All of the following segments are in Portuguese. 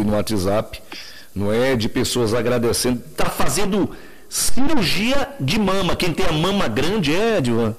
no WhatsApp, não é? De pessoas agradecendo. Está fazendo cirurgia de mama. Quem tem a mama grande Edvan?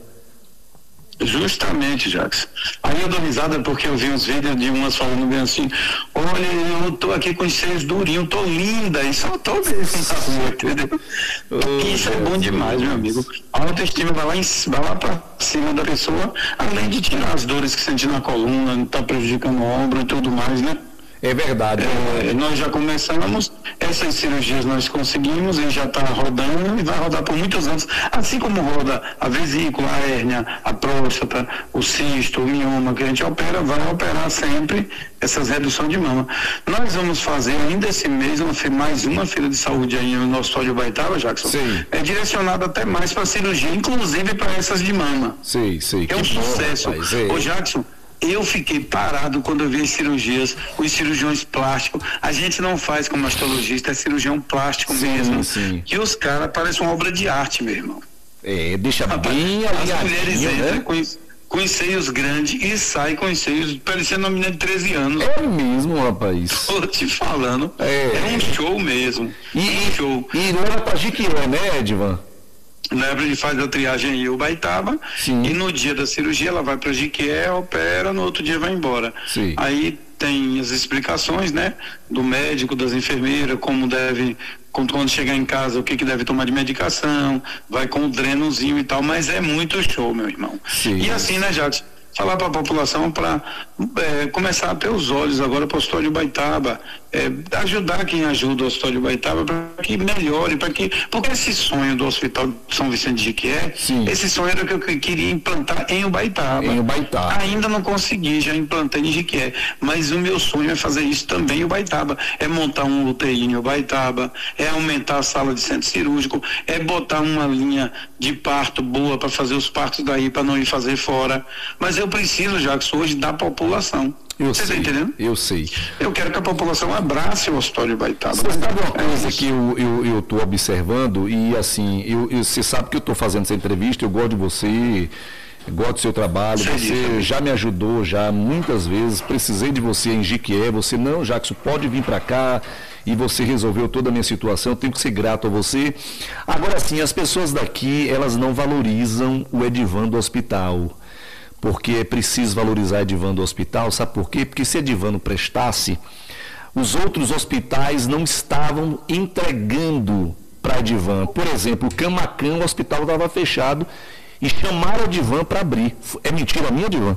Justamente, Jackson. Aí eu dou risada porque eu vi uns vídeos de umas falando bem assim: olha, eu tô aqui com os seios durinhos, tô linda, e só tô mesmo na rua, entendeu? Isso é bom demais, meu amigo. A autoestima vai lá pra cima da pessoa, além de tirar as dores que sente na coluna, tá prejudicando o ombro e tudo mais, né? É verdade. Nós já começamos, essas cirurgias nós conseguimos e já está rodando e vai rodar por muitos anos, assim como roda a vesícula, a hérnia, a próstata, o cisto, o mioma que a gente opera, vai operar sempre essas reduções de mama. Nós vamos fazer ainda esse mês mais uma feira de saúde aí no nosso Hospital de Ubaitaba, Jackson. Sim. É direcionado até mais para cirurgia, inclusive para essas de mama. Sim. É um sucesso. Ô Jackson, eu fiquei parado quando eu vi as cirurgias, os cirurgiões plásticos. A gente não faz como mastologista, é cirurgião plástico mesmo. Sim. E os caras parecem uma obra de arte, meu irmão. Deixa bem ali. As mulheres entram com os seios grandes e saem com os seios parecendo uma menina de 13 anos. É mesmo, rapaz. Tô te falando. É um show mesmo. Show. E leva pra Jiquié, né, Edvan? Leva, ele faz a triagem em Ubaitaba. Sim. E no dia da cirurgia ela vai para Jiquié, opera, no outro dia vai embora. Sim. Aí tem as explicações, né, do médico, das enfermeiras, como deve, quando chegar em casa, o que deve tomar de medicação, vai com o drenozinho e tal, mas é muito show, meu irmão. Sim. E assim, né, Jacques? Falar para a população para começar a ter os olhos agora para o Hospital de Ubaitaba, ajudar quem ajuda o Hospital de Ubaitaba para que melhore, porque esse sonho do Hospital de São Vicente de Jiquié, esse sonho era que eu queria implantar em Ubaitaba. Ainda não consegui, já implantei em Jiquié, mas o meu sonho é fazer isso também em Ubaitaba, é montar um UTI em Ubaitaba, é aumentar a sala de centro cirúrgico, é botar uma linha de parto boa para fazer os partos daí, para não ir fazer fora. Mas eu preciso, Jackson, hoje da população. Você está entendendo? Eu sei. Eu quero que a população abrace o Hospital de Ubaitaba. Você sabe uma coisa que eu estou observando, e assim, você sabe que eu estou fazendo essa entrevista, eu gosto de você, gosto do seu trabalho, você já me ajudou já muitas vezes, precisei de você em Jiquié, você não, Jackson, pode vir para cá, e você resolveu toda a minha situação, eu tenho que ser grato a você. Agora sim, as pessoas daqui, elas não valorizam o Edvan do hospital, porque é preciso valorizar Edvan do hospital, sabe por quê? Porque se Edvan não prestasse, os outros hospitais não estavam entregando para Edvan. Por exemplo, o Camacan, o hospital estava fechado e chamaram Edvan para abrir. É mentira minha, Edvan?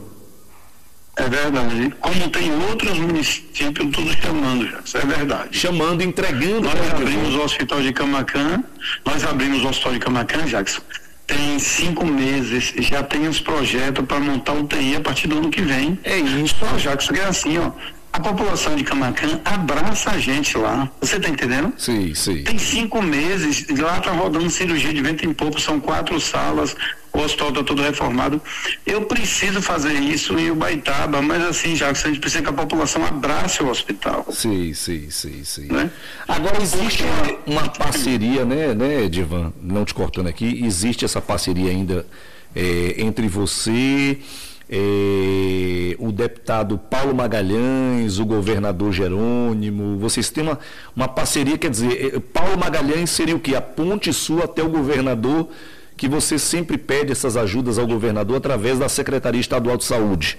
É verdade. Como tem outros municípios, tudo chamando já. Isso é verdade. Chamando, entregando. Nós abrimos o hospital de Camacan, Jackson. Tem 5 meses, já tem os projetos para montar UTI a partir do ano que vem. É isso, Jackson, é assim, ó. A população de Camacan abraça a gente lá. Você tá entendendo? Sim. Tem 5 meses, lá tá rodando cirurgia de vento em pouco, são 4 salas, o hospital tá todo reformado. Eu preciso fazer isso em Ubaitaba, mas assim, Jackson, a gente precisa que a população abrace o hospital. Sim. Né? Agora existe uma parceria, né, Edvan? Não te cortando aqui, existe essa parceria ainda entre você, o deputado Paulo Magalhães, o governador Jerônimo, vocês têm uma parceria, quer dizer, Paulo Magalhães seria o quê? A ponte sua até o governador, que você sempre pede essas ajudas ao governador através da Secretaria Estadual de Saúde.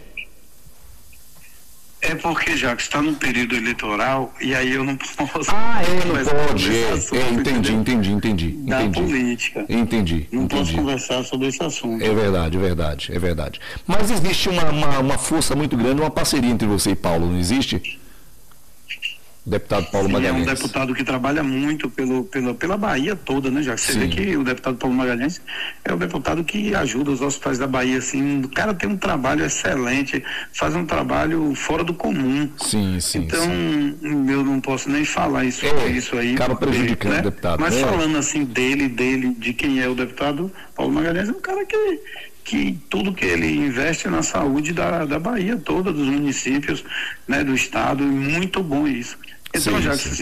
É porque, já que está no período eleitoral, e aí eu não posso... não pode. Entendi. Da política. Entendi. Não posso conversar sobre esse assunto. É verdade. Mas existe uma força muito grande, uma parceria entre você e Paulo, não existe? Deputado Paulo Magalhães. É um deputado que trabalha muito pela Bahia toda, né? Já que você vê que o deputado Paulo Magalhães é o deputado que ajuda os hospitais da Bahia, assim. O cara tem um trabalho excelente, faz um trabalho fora do comum. Sim. Então, eu não posso nem falar isso aí. Acaba prejudicando, né? O deputado. Mas falando assim dele, de quem é o deputado Paulo Magalhães, é um cara que tudo que ele investe na saúde da Bahia toda, dos municípios, né, do estado, é muito bom isso. Então, assim,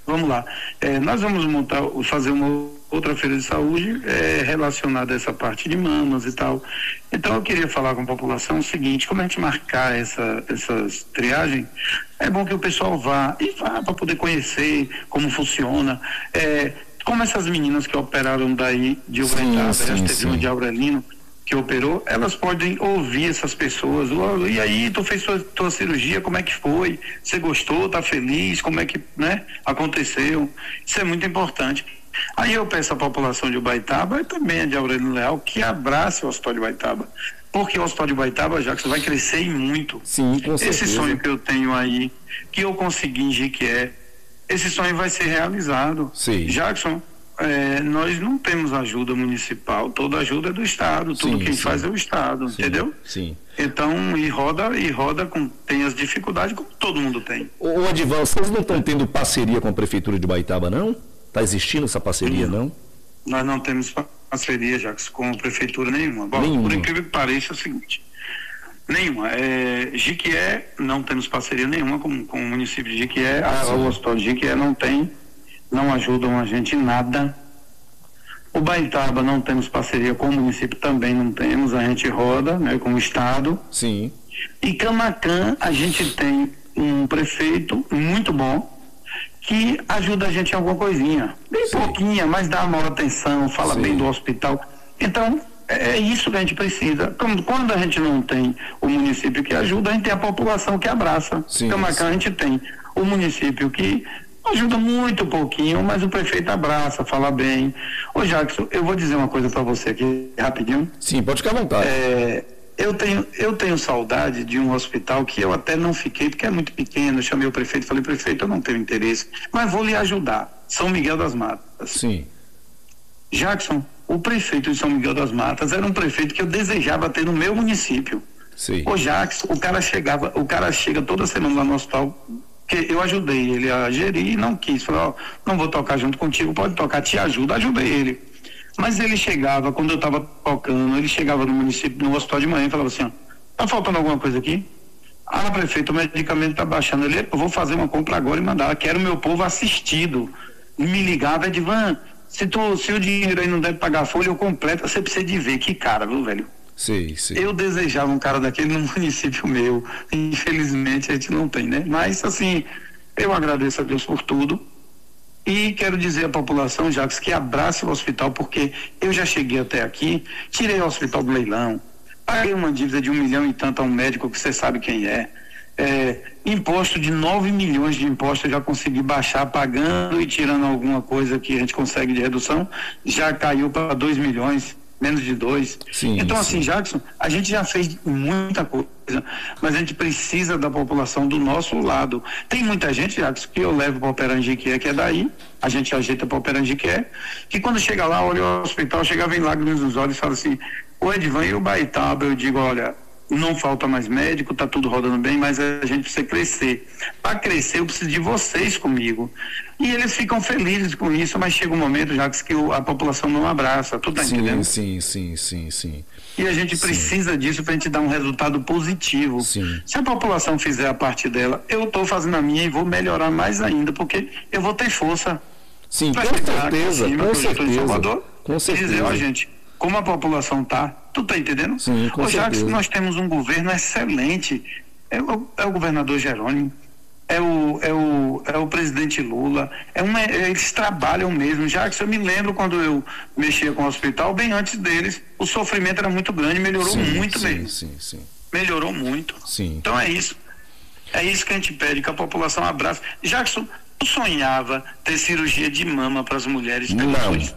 vamos lá. Nós vamos fazer uma outra feira de saúde relacionada a essa parte de mamas e tal. Então eu queria falar com a população o seguinte: como a gente marcar essas triagens, é bom que o pessoal vá para poder conhecer como funciona. Como essas meninas que operaram daí de Uberaba, teve uma de Aurelino que operou, elas podem ouvir essas pessoas. E aí, tu fez tua cirurgia, como é que foi? Você gostou, tá feliz? Como é que, aconteceu? Isso é muito importante. Aí eu peço à população de Ubaitaba e também a de Aurelino Leal que abrace o Hospital de Ubaitaba, porque o Hospital de Ubaitaba, Jackson, vai crescer e muito. Sim, com certeza. Esse sonho que eu tenho aí, que eu consegui em Jequié, esse sonho vai ser realizado. Sim. Jackson, nós não temos ajuda municipal, toda ajuda é do Estado, tudo quem faz é o Estado, entendeu? Sim. Então, e roda tem as dificuldades como todo mundo tem. Ô Adivan, vocês não estão tendo parceria com a Prefeitura de Ubaitaba, não? Está existindo essa parceria, não? Nós não temos parceria, Jacques, com a Prefeitura nenhuma. Bom, por incrível que pareça, é o seguinte: nenhuma. Jequié, não temos parceria nenhuma com o município de Jequié. O Hospital de Jequié não ajudam a gente em nada. Ubaitaba não temos parceria com o município, também não temos, a gente roda, com o Estado. Sim. E Camaquã, a gente tem um prefeito muito bom, que ajuda a gente em alguma coisinha, bem pouquinha, mas dá maior atenção, fala bem do hospital. Então, é isso que a gente precisa. Quando a gente não tem o município que ajuda, a gente tem a população que abraça. Camaquã, a gente tem o município que ajuda muito pouquinho, mas o prefeito abraça, fala bem. Ô Jackson, eu vou dizer uma coisa para você aqui, rapidinho. Sim, pode ficar à vontade. Eu tenho saudade de um hospital que eu até não fiquei, porque é muito pequeno. Eu chamei o prefeito e falei: prefeito, eu não tenho interesse, mas vou lhe ajudar. São Miguel das Matas. Sim. Jackson, o prefeito de São Miguel das Matas era um prefeito que eu desejava ter no meu município. Sim. Ô Jackson, o cara chega toda semana lá no hospital, que eu ajudei ele a gerir e não quis. Falei: não vou tocar junto contigo, pode tocar, te ajudo. Ajudei ele. Mas ele chegava, quando eu estava tocando, ele chegava no município, no hospital de manhã, e falava assim: tá faltando alguma coisa aqui? Prefeito, o medicamento tá baixando. Eu vou fazer uma compra agora e mandar. Quero o meu povo assistido. E me ligava: Edivan, se o dinheiro aí não deve pagar a folha, eu completo. Você precisa de ver. Que cara, viu, velho? Sim. Eu desejava um cara daquele no município meu. Infelizmente a gente não tem, né? Mas, assim, eu agradeço a Deus por tudo. E quero dizer à população, Jacques, que abrace o hospital, porque eu já cheguei até aqui, tirei o hospital do leilão, paguei uma dívida de 1 milhão e tanto a um médico que você sabe quem é. Imposto de 9 milhões de imposto eu já consegui baixar, pagando e tirando alguma coisa que a gente consegue de redução, já caiu para 2 milhões, menos de 2. Então, assim, Jackson, a gente já fez muita coisa, mas a gente precisa da população do nosso lado. Tem muita gente, Jackson, que eu levo para operar em Jequié, que é daí, a gente ajeita para operar em Jequié, que quando chega lá, olha o hospital, chegava em lágrimas nos olhos e fala assim: ô Edivan, e o Ubaitaba? Eu digo: olha, não falta mais médico, tá tudo rodando bem, mas a gente precisa crescer. Para crescer, eu preciso de vocês comigo. E eles ficam felizes com isso, mas chega um momento, já que a população não abraça. Tu tá entendendo? Sim. E a gente precisa disso para a gente dar um resultado positivo. Sim. Se a população fizer a parte dela, eu estou fazendo a minha e vou melhorar mais ainda, porque eu vou ter força. Sim, com certeza, com certeza. E dizer: ó, gente, como a população tá, tu tá entendendo? Sim, com certeza. Já que nós temos um governo excelente, é o governador Jerônimo, é o presidente Lula, eles trabalham mesmo. Já que eu me lembro quando eu mexia com o hospital, bem antes deles, o sofrimento era muito grande, melhorou muito mesmo. Sim. Melhorou muito. Sim. Então é isso que a gente pede, que a população abrace. Jackson, tu sonhava ter cirurgia de mama para as mulheres? Não.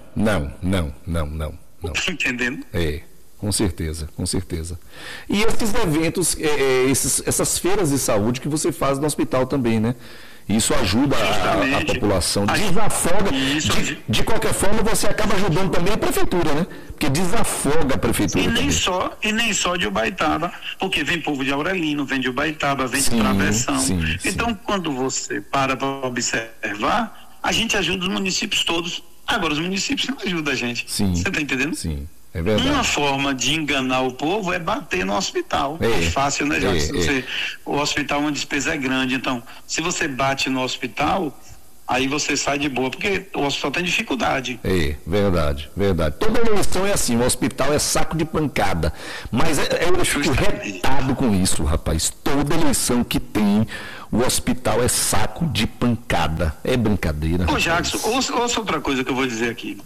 Tá entendendo? Com certeza. E esses eventos, essas feiras de saúde que você faz no hospital também, né? Isso ajuda a população, desafoga. De qualquer forma, você acaba ajudando também a prefeitura, né? Porque desafoga a prefeitura. E nem só de Ubaitaba, porque vem povo de Aurelino, vem de Ubaitaba, vem de Travessão. Então, quando você para observar, a gente ajuda os municípios todos. Agora, os municípios não ajudam a gente. Sim. Você está entendendo? Sim. É verdade. Uma forma de enganar o povo é bater no hospital. É fácil, né, Jackson? O hospital, uma despesa é grande. Então, se você bate no hospital, aí você sai de boa, porque o hospital tem dificuldade. Verdade. Toda eleição é assim, o hospital é saco de pancada. Mas eu fico retado com isso, rapaz. Toda eleição que tem, o hospital é saco de pancada. É brincadeira. Ô, Jackson, ouça outra coisa que eu vou dizer aqui.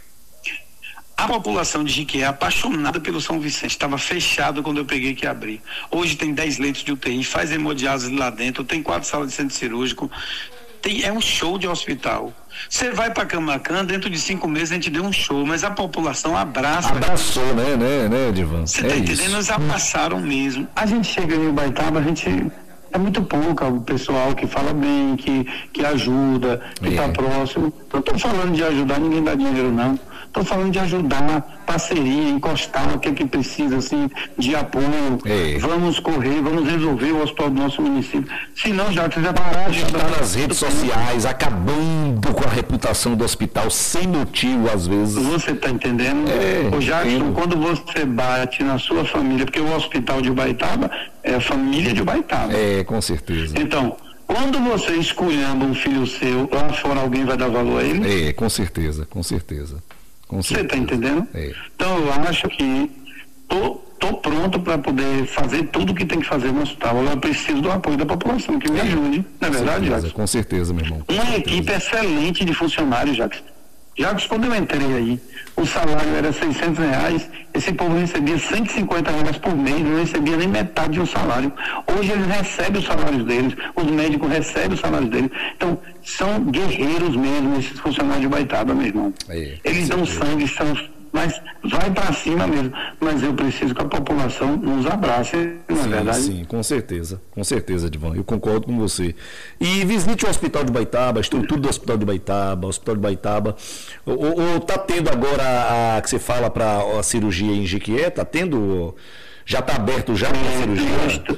A população de Jiquié é apaixonada pelo São Vicente, estava fechado quando eu peguei que abri. Hoje tem 10 leitos de UTI, faz hemodiálise lá dentro, tem 4 salas de centro cirúrgico, é um show de hospital. Você vai para Camaquã, dentro de 5 meses a gente deu um show, mas a população abraçou, né, Edivan? Você tá entendendo? Eles abraçaram mesmo. A gente chega em Ubaitaba, é muito pouca o pessoal que fala bem, que ajuda, que está próximo. Não estou falando de ajudar, ninguém dá dinheiro não. Estou falando de ajudar, parceria, encostar, o que é que precisa, assim, de apoio. Vamos correr, vamos resolver o hospital do nosso município. Senão, já vai parar de estar nas redes sociais, acabando com a reputação do hospital, sem motivo, às vezes. Você está entendendo? Ô Jackson, quando você bate na sua família, porque o hospital de Ubaitaba é a família de Ubaitaba. Com certeza. Então, quando você esculhamba um filho seu, lá fora alguém vai dar valor a ele? Com certeza. Você está entendendo? Então eu acho que tô pronto para poder fazer tudo o que tem que fazer no hospital. Eu preciso do apoio da população, que me ajude. Não é verdade, Jacques? Com certeza, meu irmão. Uma equipe excelente de funcionários, Jacques. Jacques, quando eu entrei aí, o salário era R$600, esse povo recebia R$150 por mês, não recebia nem metade do salário. Hoje eles recebem os salários deles, os médicos recebem os salários deles. Então, são guerreiros mesmo, esses funcionários de Ubaitaba, meu irmão. Eles dão sangue, mas vai para cima mesmo. Mas eu preciso que a população nos abrace, não é verdade? Sim, com certeza, Edivan, eu concordo com você. E visite o Hospital de Ubaitaba, a estrutura do Hospital de Ubaitaba. Ou tá tendo agora a que você fala para a cirurgia em Jequié? Tá tendo? Já está aberto já a cirurgia?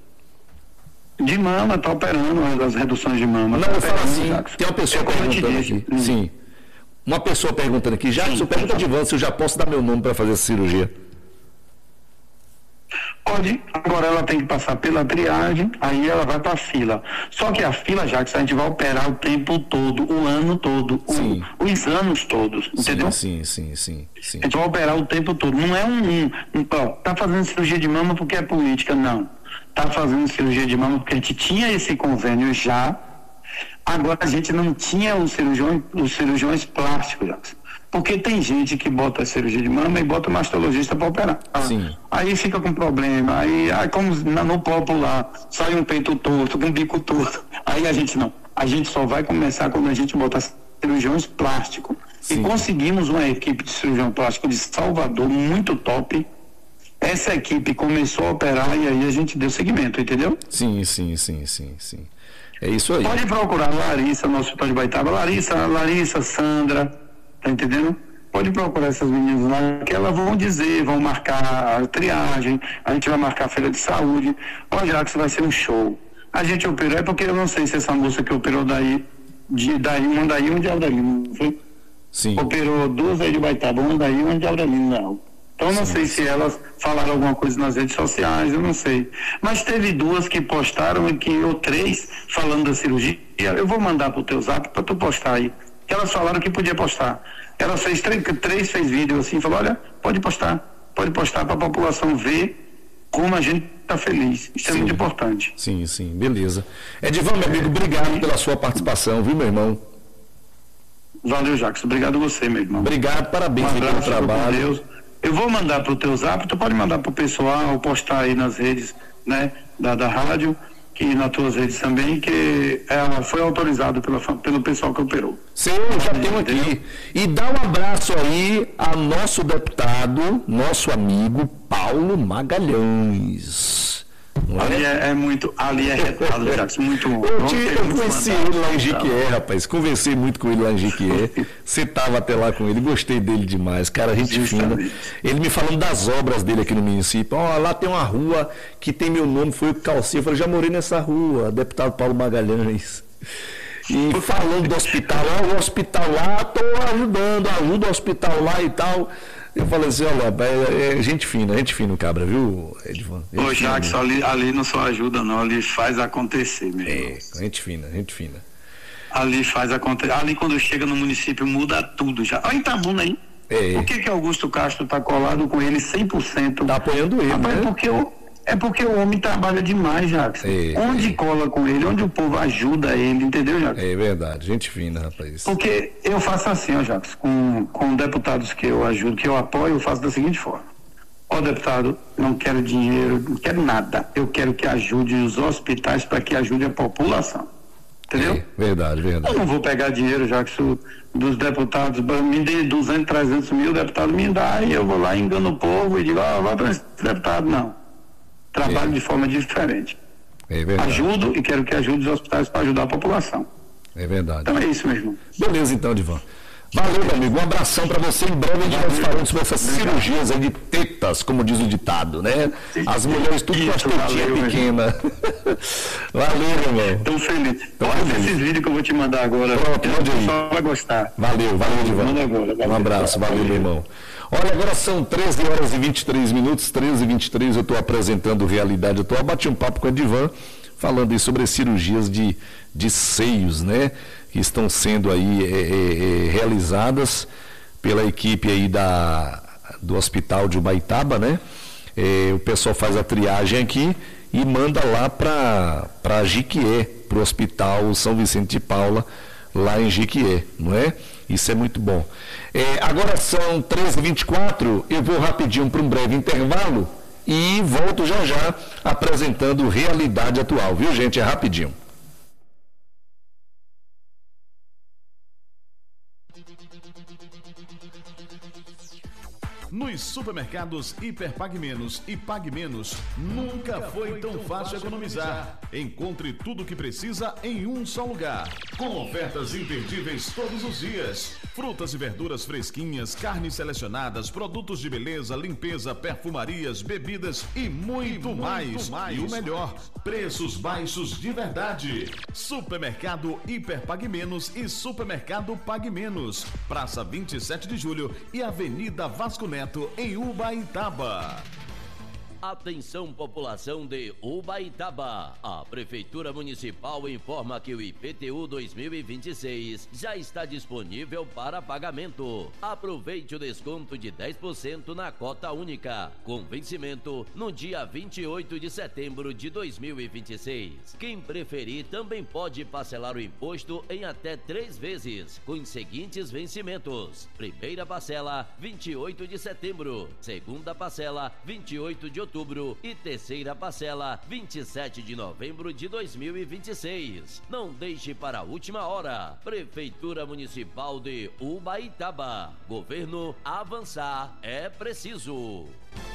De mama, tá operando as reduções de mama. Não, eu falo assim, tem uma pessoa perguntando aqui. Sim. Uma pessoa perguntando aqui, Jackson, pergunta de Ivan se eu já posso dar meu nome para fazer essa cirurgia. Pode, agora ela tem que passar pela triagem, aí ela vai para a fila. Só que a fila, Jackson, a gente vai operar o tempo todo, o ano todo, os anos todos, entendeu? Sim. A gente vai operar o tempo todo. Não é tá fazendo cirurgia de mama porque é política, não. Tá fazendo cirurgia de mama porque a gente tinha esse convênio já. Agora a gente não tinha os cirurgiões plásticos, porque tem gente que bota a cirurgia de mama e bota o mastologista para operar. Aí fica com problema, aí como no popular, sai um peito torto, com um bico torto. Aí a gente só vai começar quando a gente botar cirurgiões plásticos. E conseguimos uma equipe de cirurgião plástico de Salvador muito top. Essa equipe começou a operar e aí a gente deu seguimento, entendeu? Sim. É isso aí. Pode procurar Larissa no Hospital de Ubaitaba. Larissa, Sandra, tá entendendo? Pode procurar essas meninas lá, que elas vão marcar a triagem, a gente vai marcar a feira de saúde. Olha, Jackson, vai ser um show. A gente operou, é porque eu não sei se essa moça que operou uma de Aldarino, não foi? Sim. Operou 2 aí de Ubaitaba, uma daí e uma de Aldarino, não. Então não sei se elas falaram alguma coisa nas redes sociais, eu não sei. Mas teve 2 que postaram ou 3 falando da cirurgia. Eu vou mandar pro teu zap para tu postar aí. Elas falaram que podia postar. Elas fez 3 fez vídeo assim, falou, olha, pode postar para a população ver como a gente está feliz. Isso é muito importante. Sim, beleza. Edivan, meu amigo, obrigado pela sua participação, viu, meu irmão? Valeu, Jackson. Obrigado a você, meu irmão. Obrigado, parabéns pelo trabalho. Eu vou mandar para o teu zap, tu pode mandar para o pessoal, postar aí nas redes, né, da rádio, que nas tuas redes também, que foi autorizado pelo pessoal que operou. Sim, já tenho aqui. E dá um abraço aí a nosso deputado, nosso amigo Paulo Magalhães. Ali é retado, Jackson, muito bom. Eu conheci ele lá em Jequié, rapaz. Conversei muito com ele lá em Jequié. Você estava até lá com ele, gostei dele demais. Cara, gente fina. Ele me falando das obras dele aqui no município. Lá tem uma rua que tem meu nome, foi o Calcinha. Eu falei, já morei nessa rua, deputado Paulo Magalhães. E falando do hospital, o hospital lá, estou ajudo o hospital lá e tal. Eu falei assim, olha, é gente fina o cabra, viu, Edivan? Ô, Jackson, ali não só ajuda não, ali faz acontecer mesmo. Gente fina. Ali faz acontecer. Ali quando chega no município muda tudo já. Olha Itabuna aí. Por que Augusto Castro está colado com ele 100%? Está apoiando ele, né? Porque o homem trabalha demais, Jackson. Onde cola com ele, onde o povo ajuda ele, entendeu, Jackson? É verdade, gente fina, rapaz. Porque eu faço assim, ó, Jackson, com deputados que eu ajudo, que eu apoio, eu faço da seguinte forma. Ó, deputado, não quero dinheiro, não quero nada. Eu quero que ajude os hospitais para que ajude a população. Entendeu? Verdade. Eu não vou pegar dinheiro, Jackson, dos deputados, me dê 200, 300 mil, o deputado me dá, e eu vou lá, engano o povo e digo, vai para esse deputado, não. Trabalho de forma diferente. Ajudo e quero que ajude os hospitais para ajudar a população. É verdade. Então é isso, meu irmão. Beleza, então, Divan. Valeu, meu amigo. Um abração para você. Em breve a gente vai falando sobre essas cirurgias aí de tetas, como diz o ditado, né? As mulheres tudo com as tetinhas pequenas. Valeu, meu irmão. Estou feliz. Olha esses vídeos que eu vou te mandar agora. Pronto, pode ir. Só vai gostar. Valeu, Divan. Manda agora. Um abraço, valeu, meu irmão. Olha, agora são 13 horas e 23 minutos, 13 e 23, eu estou apresentando Realidade Atual. Bati um papo com a Divan, falando aí sobre as cirurgias de seios, né? Que estão sendo aí realizadas pela equipe aí do Hospital de Ubaitaba, né? O pessoal faz a triagem aqui e manda lá para Jiquié, para o Hospital São Vicente de Paula, lá em Jiquié, não é? Isso é muito bom. Agora são 13h24, eu vou rapidinho para um breve intervalo e volto já apresentando Realidade Atual, viu, gente? É rapidinho. Nos supermercados Hiper Pague Menos e Pague Menos, nunca foi tão fácil economizar. Encontre tudo o que precisa em um só lugar, com ofertas imperdíveis todos os dias. Frutas e verduras fresquinhas, carnes selecionadas, produtos de beleza, limpeza, perfumarias, bebidas e muito mais. E o melhor, preços baixos de verdade. Supermercado Hiper Pague Menos e Supermercado Pague Menos. Praça 27 de Julho e Avenida Vasco Neto, em Ubaitaba. Atenção, população de Ubaitaba. A Prefeitura Municipal informa que o IPTU 2026 já está disponível para pagamento. Aproveite o desconto de 10% na cota única, com vencimento no dia 28 de setembro de 2026. Quem preferir também pode parcelar o imposto em até 3 vezes, com os seguintes vencimentos: primeira parcela, 28 de setembro, segunda parcela, 28 de outubro e terceira parcela, 27 de novembro de 2026. Não deixe para a última hora. Prefeitura Municipal de Ubaitaba. Governo, avançar é preciso.